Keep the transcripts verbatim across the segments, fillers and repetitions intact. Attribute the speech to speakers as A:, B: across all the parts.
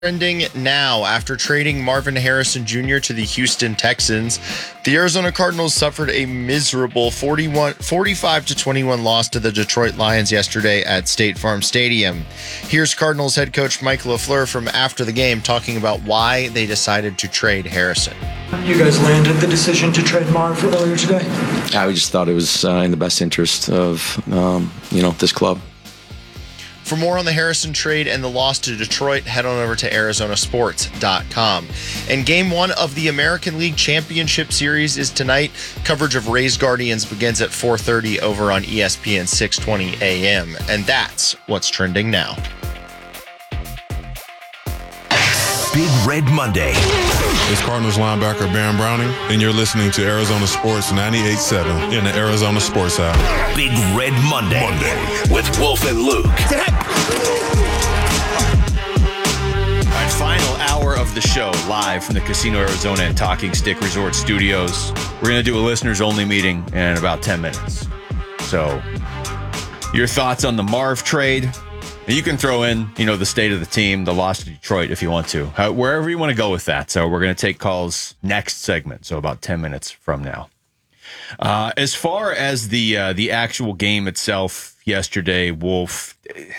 A: Trending now, after trading Marvin Harrison Junior to the Houston Texans, the Arizona Cardinals suffered a miserable forty-one, forty-five to twenty-one loss to the Detroit Lions yesterday at State Farm Stadium. Here's Cardinals head coach Mike LaFleur from after the game talking about why they decided to trade Harrison.
B: You guys landed the decision to trade Marv earlier today?
C: Yeah, we just thought it was uh, in the best interest of um, you know this club.
A: For more on the Harrison trade and the loss to Detroit, head on over to Arizona Sports dot com. And game one of the American League Championship Series is tonight. Coverage of Rays Guardians begins at four thirty over on E S P N six twenty A M. And that's what's trending now.
D: Big Red Monday.
E: It's Cardinals linebacker Baron Browning, and you're listening to Arizona Sports ninety-eight point seven in the Arizona Sports app.
D: Big Red Monday, Monday. With Wolf and Luke.
F: All right, final hour of the show, live from the Casino Arizona and Talking Stick Resort Studios. We're going to do a listeners-only meeting in about ten minutes. So, your thoughts on the Marv trade? You can throw in, you know, the state of the team, the loss to Detroit if you want to, uh, wherever you want to go with that. So we're going to take calls next segment, so about ten minutes from now. Uh, as far as the uh, the actual game itself yesterday, Wolf,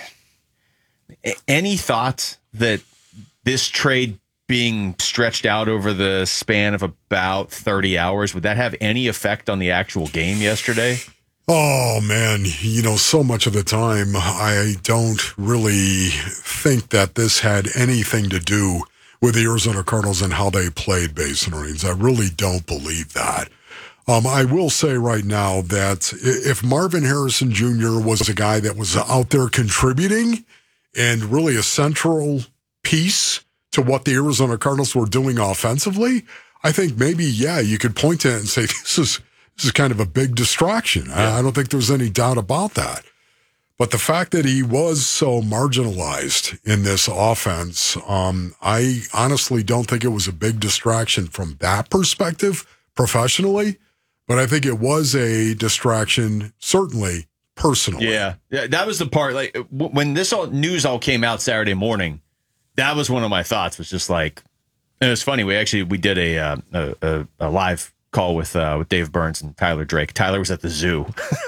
F: any thought that this trade being stretched out over the span of about thirty hours, would that have any effect on the actual game yesterday?
G: Oh, man, you know, so much of the time, I don't really think that this had anything to do with the Arizona Cardinals and how they played Basin Marines. I really don't believe that. Um, I will say right now that if Marvin Harrison Junior was a guy that was out there contributing and really a central piece to what the Arizona Cardinals were doing offensively, I think maybe, yeah, you could point to it and say, this is This is kind of a big distraction. Yeah. I don't think there's any doubt about that. But the fact that he was so marginalized in this offense, um, I honestly don't think it was a big distraction from that perspective professionally. But I think it was a distraction, certainly personally.
F: Yeah, yeah, that was the part. Like when this all news all came out Saturday morning, that was one of my thoughts. Was just like, and it was funny. We actually we did a uh, a, a live call with uh, with Dave Burns and Tyler Drake. Tyler was at the zoo.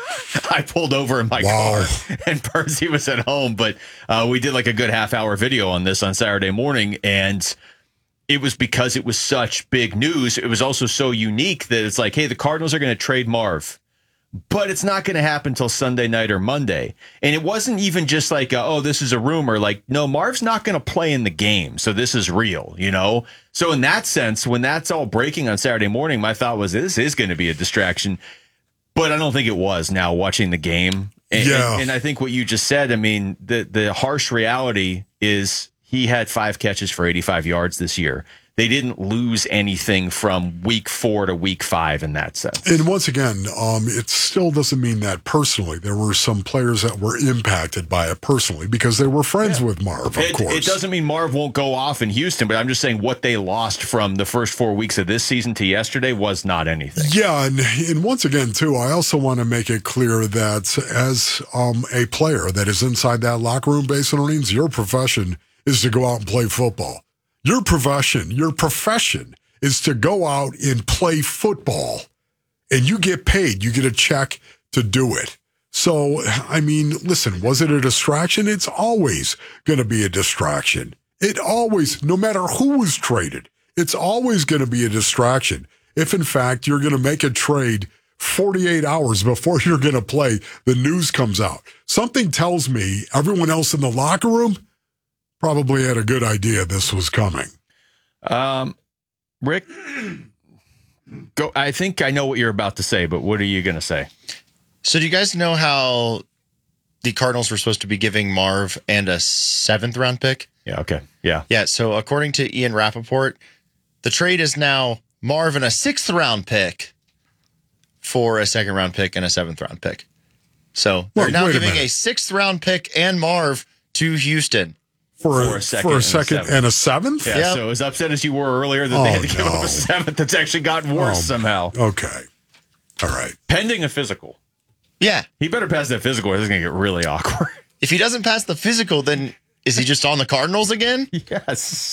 F: I pulled over in my
G: wow.
F: car, and Burns, he was at home. But uh, we did like a good half hour video on this on Saturday morning, and it was because it was such big news. It was also so unique that it's like, hey, the Cardinals are going to trade Marv, but it's not going to happen until Sunday night or Monday. And it wasn't even just like, uh, oh, this is a rumor. Like, no, Marv's not going to play in the game, so this is real, you know? So in that sense, when that's all breaking on Saturday morning, my thought was this is going to be a distraction. But I don't think it was now watching the game. And,
G: yeah.
F: and, and I think what you just said, I mean, the, the harsh reality is he had five catches for eighty-five yards this year. They didn't lose anything from week four to week five in that sense.
G: And once again, um, it still doesn't mean that personally. There were some players that were impacted by it personally because they were friends yeah. with Marv, of
F: it,
G: course.
F: It doesn't mean Marv won't go off in Houston, but I'm just saying what they lost from the first four weeks of this season to yesterday was not anything.
G: Yeah, and, and once again, too, I also want to make it clear that as um, a player that is inside that locker room, Basin Marines, your profession is to go out and play football. Your profession, your profession is to go out and play football, and you get paid. You get a check to do it. So, I mean, listen, was it a distraction? It's always going to be a distraction. It always, no matter who was traded, it's always going to be a distraction. If, in fact, you're going to make a trade forty-eight hours before you're going to play, the news comes out. Something tells me everyone else in the locker room probably had a good idea this was coming.
F: Um, Rick, go. I think I know what you're about to say, but what are you going to say?
A: So do you guys know how the Cardinals were supposed to be giving Marv and a seventh round pick?
F: Yeah, okay. Yeah.
A: Yeah, so according to Ian Rappaport, the trade is now Marv and a sixth round pick for a second round pick and a seventh round pick. So they're
G: Wait,
A: now
G: wait a
A: giving a,
G: minute.
A: a sixth round pick and Marv to Houston.
G: For a,
F: For a second
G: for a
F: and a
G: second
F: seventh.
G: and a seventh?
F: Yeah,
A: Yep.
F: so as upset as you were earlier that
G: Oh,
F: they had to give
G: no.
F: up a seventh, it's actually gotten worse
G: Oh,
F: somehow.
G: Okay. All right.
F: Pending a physical.
A: Yeah.
F: He better pass that physical or this is going to get really awkward.
A: If he doesn't pass the physical, then Is he just on the Cardinals again?
F: Yes.